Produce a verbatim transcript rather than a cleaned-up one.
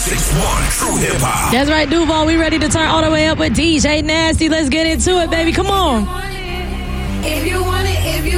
six one True Hip Hop. That's right, Duval. We ready to turn all the way up with D J Nasty. Let's get into it, baby. Come on. If you want it, if you